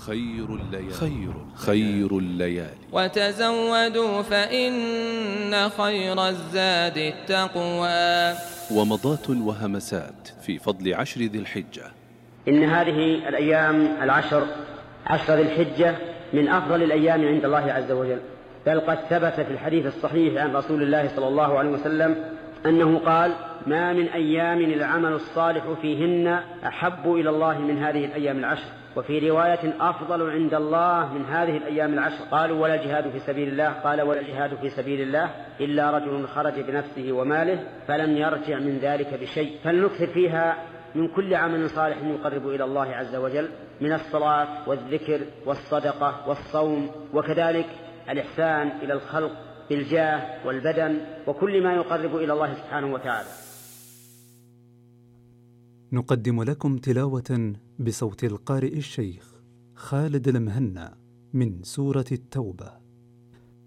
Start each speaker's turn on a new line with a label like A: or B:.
A: خير الليالي.
B: وتزودوا فإن خير الزاد التقوى.
A: ومضات وهمسات في فضل 10 ذي الحجة.
C: إن هذه الأيام 10 ذي الحجة من أفضل الأيام عند الله عز وجل، بل قد ثبت في الحديث الصحيح عن رسول الله صلى الله عليه وسلم أنه قال: ما من أيام العمل الصالح فيهن أحب إلى الله من هذه الأيام 10. وفي رواية: أفضل عند الله من هذه الأيام 10. قالوا: ولا الجهاد في سبيل الله؟ قال: ولا الجهاد في سبيل الله إلا رجل خرج بنفسه وماله فلم يرجع من ذلك بشيء. فلنكثر فيها من كل عمل صالح يقرب إلى الله عز وجل، من الصلاة والذكر والصدقة والصوم، وكذلك الإحسان إلى الخلق بالجاه والبدن وكل ما يقرب إلى الله سبحانه وتعالى.
D: نقدم لكم تلاوة بصوت القارئ الشيخ خالد المهنا من سورة التوبة.